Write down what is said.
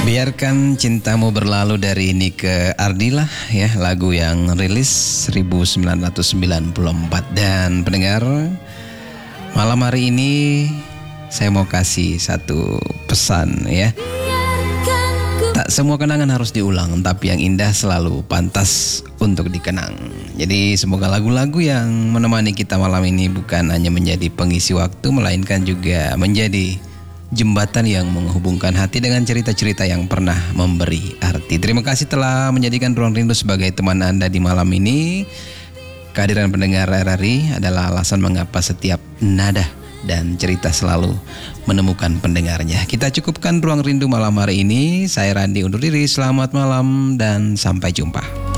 Biarkan cintamu berlalu dari Nike Ardila ya, lagu yang rilis 1994. Dan pendengar, malam hari ini saya mau kasih satu pesan ya. Tak semua kenangan harus diulang, tapi yang indah selalu pantas untuk dikenang. Jadi semoga lagu-lagu yang menemani kita malam ini bukan hanya menjadi pengisi waktu, melainkan juga menjadi jembatan yang menghubungkan hati dengan cerita-cerita yang pernah memberi arti. Terima kasih telah menjadikan Ruang Rindu sebagai teman Anda di malam ini. Kehadiran pendengar RRI adalah alasan mengapa setiap nada dan cerita selalu menemukan pendengarnya. Kita cukupkan Ruang Rindu malam hari ini. Saya Randi undur diri. Selamat malam dan sampai jumpa.